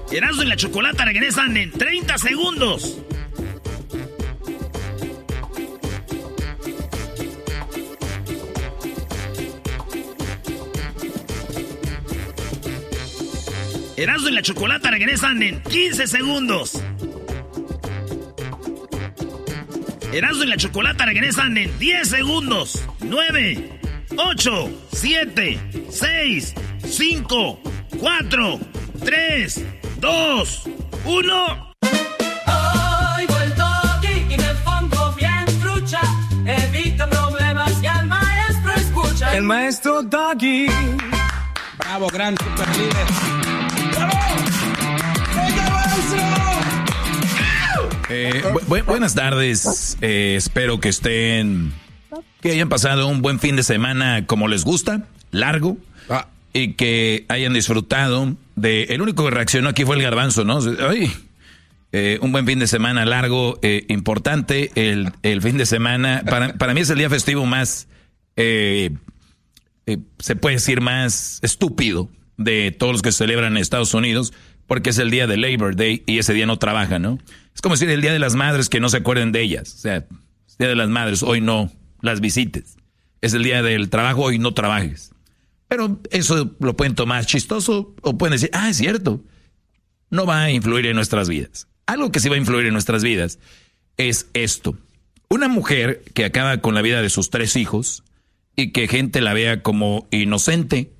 Erasmo y la Chocolata regresan en 30 segundos. Erasmo y la Chocolata regresan en 15 segundos. Erasmo y la Chocolata regresan en 10 segundos. 9, 8, 7, 6, 5, 4, 3, 2, 1. Hoy vuelto aquí y me pongo bien trucha. Evita problemas y al maestro escucha. El maestro Doggy. Bravo, gran super líder. Buenas tardes, espero que hayan pasado un buen fin de semana como les gusta, largo, y que hayan disfrutado el único que reaccionó aquí fue el Garbanzo, ¿no? Ay, un buen fin de semana largo, importante, el fin de semana, para mí es el día festivo más, se puede decir más estúpido de todos los que se celebran en Estados Unidos, porque es el día de Labor Day y ese día no trabajan, ¿no? Es como decir el Día de las Madres que no se acuerden de ellas. O sea, el Día de las Madres, hoy no las visites. Es el Día del Trabajo, hoy no trabajes. Pero eso lo pueden tomar chistoso o pueden decir, es cierto. No va a influir en nuestras vidas. Algo que sí va a influir en nuestras vidas es esto. Una mujer que acaba con la vida de sus 3 hijos y que gente la vea como inocente.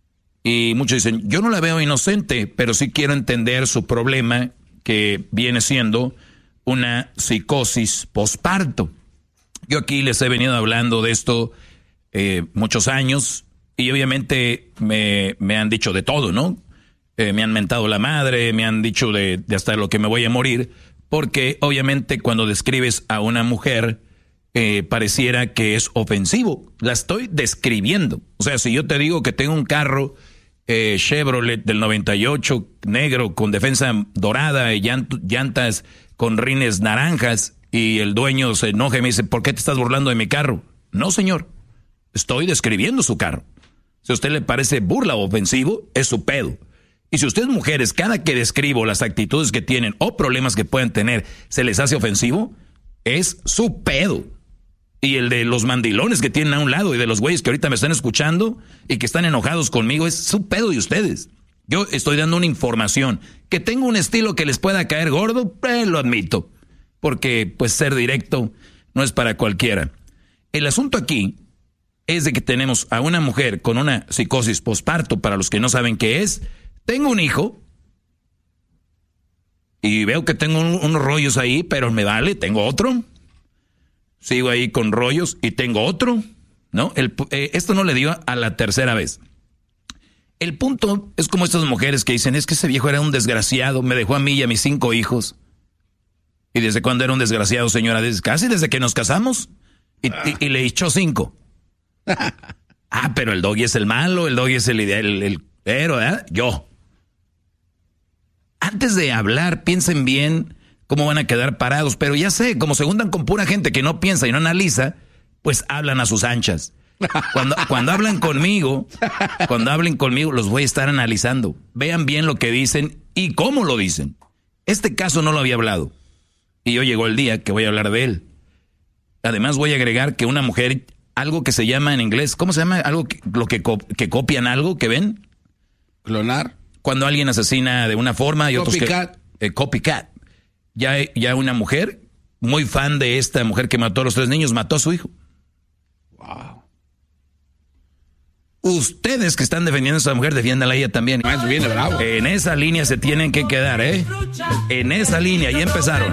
Y muchos dicen, yo no la veo inocente, pero sí quiero entender su problema que viene siendo una psicosis posparto. Yo aquí les he venido hablando de esto muchos años y obviamente me han dicho de todo, ¿no? Me han mentado la madre, me han dicho de hasta lo que me voy a morir, porque obviamente cuando describes a una mujer pareciera que es ofensivo. La estoy describiendo. O sea, si yo te digo que tengo un carro Chevrolet del 98, negro, con defensa dorada y llantas con rines naranjas, y el dueño se enoja y me dice, ¿por qué te estás burlando de mi carro? No, señor, estoy describiendo su carro. Si a usted le parece burla o ofensivo, es su pedo. Y si ustedes mujeres, cada que describo las actitudes que tienen o problemas que pueden tener, se les hace ofensivo, es su pedo. Y el de los mandilones que tienen a un lado y de los güeyes que ahorita me están escuchando y que están enojados conmigo, es su pedo de ustedes. Yo estoy dando una información. Que tengo un estilo que les pueda caer gordo, lo admito. Porque pues ser directo no es para cualquiera. El asunto aquí es de que tenemos a una mujer con una psicosis posparto, para los que no saben qué es. Tengo un hijo y veo que tengo unos rollos ahí, pero me vale, tengo otro. Sigo ahí con rollos y tengo otro, ¿no? Esto no le dio a la tercera vez. El punto es como estas mujeres que dicen, es que ese viejo era un desgraciado, me dejó a mí y a mis 5 hijos. ¿Y desde cuándo era un desgraciado, señora? Casi desde que nos casamos y le echó 5. Pero el doggy es el malo, el doggy es el héroe, ¿verdad? Yo. Antes de hablar, piensen bien cómo van a quedar parados, pero ya sé, como se juntan con pura gente que no piensa y no analiza, pues hablan a sus anchas. Cuando hablen conmigo, los voy a estar analizando. Vean bien lo que dicen y cómo lo dicen. Este caso no lo había hablado. Y hoy llegó el día que voy a hablar de él. Además voy a agregar que una mujer, algo que se llama en inglés, ¿cómo se llama? Algo que copian algo, que ven. Clonar. Cuando alguien asesina de una forma y otros que... Copycat. Ya una mujer, muy fan de esta mujer que mató a los 3 niños, mató a su hijo. Wow. Ustedes que están defendiendo a esa mujer, defiéndanla a ella también. Viene bravo. En esa línea se tienen que quedar, ¿eh? En esa línea, ya empezaron.